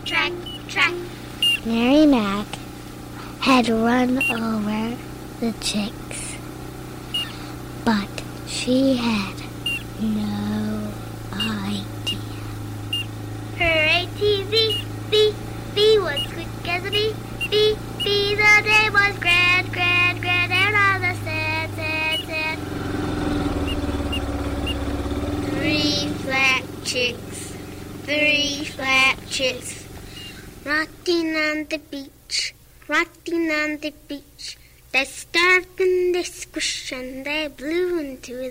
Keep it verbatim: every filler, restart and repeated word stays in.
track, track. Mary Mac had run over the chicks, but she had no idea. Her A T V, B, B was quick as a bee, B, B, the day was grand, grand, grand, and all the sad, sad, sad. Three flat chicks, three flat chicks, rocking on the beach, rocking on the beach. They starved and they squished and they blew into